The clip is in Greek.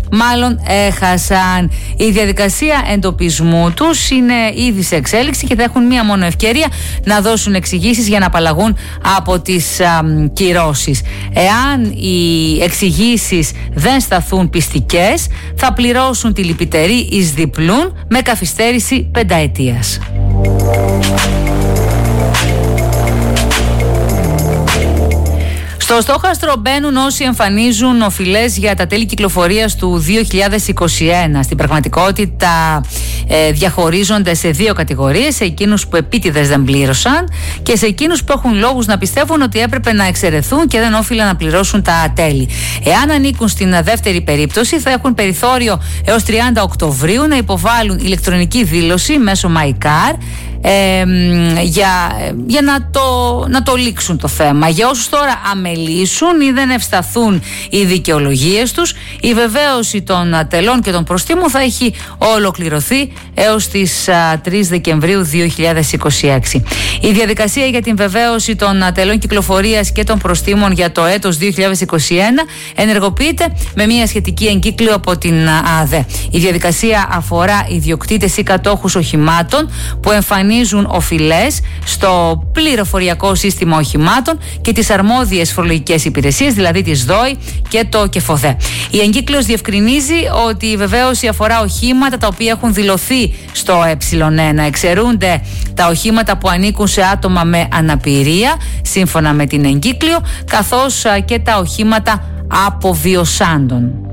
μάλλον έχασαν. Η διαδικασία εντοπισμού τους είναι ήδη σε εξέλιξη και θα έχουν μία μόνο ευκαιρία να δώσουν εξηγήσεις για να απαλλαγούν από τις κυρώσεις. Εάν οι εξηγήσεις δεν σταθούν πιστικές, θα πληρώσουν τη λυπητερή εις διπλούν με καθυστέρηση 5 ετίας. Στο στόχαστρο μπαίνουν όσοι εμφανίζουν οφειλές για τα τέλη κυκλοφορίας του 2021. Στην πραγματικότητα διαχωρίζονται σε 2 κατηγορίες, σε εκείνους που επίτηδες δεν πλήρωσαν και σε εκείνους που έχουν λόγους να πιστεύουν ότι έπρεπε να εξαιρεθούν και δεν όφιλαν να πληρώσουν τα τέλη. Εάν ανήκουν στην δεύτερη περίπτωση, θα έχουν περιθώριο έως 30 Οκτωβρίου να υποβάλουν ηλεκτρονική δήλωση μέσω MyCar για να το λήξουν το θέμα. Για όσους τώρα αμελήσουν ή δεν ευσταθούν οι δικαιολογίες τους, η βεβαίωση των τελών και των προστίμων θα έχει ολοκληρωθεί έως τις 3 Δεκεμβρίου 2026. Η διαδικασία για την βεβαίωση των τελών κυκλοφορίας και των προστίμων για το έτος 2021 ενεργοποιείται με μια σχετική εγκύκλιο από την ΑΔΕ. Η διαδικασία αφορά ιδιοκτήτες ή κατόχους οχημάτων που εμφανίζουν οφειλές στο πληροφοριακό σύστημα οχημάτων και τις αρμόδιες φορολογικές υπηρεσίες, δηλαδή τις ΔΟΗ και το ΚΕΦΟΔΕ. Η εγκύκλιος διευκρινίζει ότι η βεβαίωση αφορά οχήματα τα οποία έχουν δηλωθεί στο ε1. Εξαιρούνται τα οχήματα που ανήκουν σε άτομα με αναπηρία, σύμφωνα με την εγκύκλιο, καθώς και τα οχήματα αποβιωσάντων.